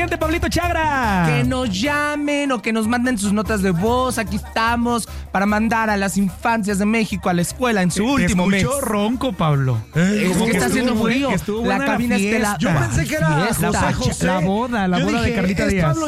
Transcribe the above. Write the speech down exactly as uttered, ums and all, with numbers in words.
pendiente, Pablito Chagra. Que nos llamen o que nos manden sus notas de voz. Aquí estamos para mandar a las infancias de México a la escuela en su Te último mes. escuchó ronco, Pablo. Es Como que está estuvo haciendo buen- frío. que estuvo La buena cabina fiesta. está helada. Yo pensé que era Fiesta. José José. La boda, la Yo boda de dije, Carlita es Díaz. Pablo